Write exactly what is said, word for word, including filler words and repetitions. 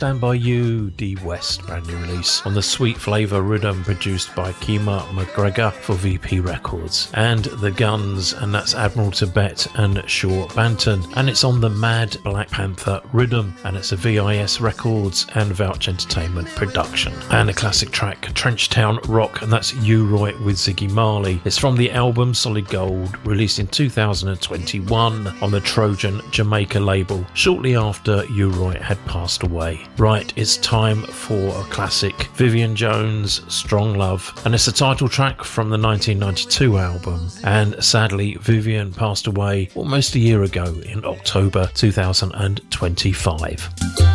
Stand By You, D West, brand new release on the Sweet Flavour Rhythm, produced by Kima McGregor for V P Records. And The Guns, and that's Admiral Tibet and Shaw Banton, and it's on the Mad Black Panther Rhythm, and it's a V I S Records and Vouch Entertainment production. And a classic track, Trenchtown Rock, and that's U-Roy with Ziggy Marley. It's from the album Solid Gold, released in two thousand twenty-one on the Trojan Jamaica label, shortly after U-Roy had passed away. Right, it's time for a classic, Vivian Jones, Strong Love, and it's the title track from the nineteen ninety-two album, and sadly Vivian passed away almost a year ago in October two thousand twenty-five.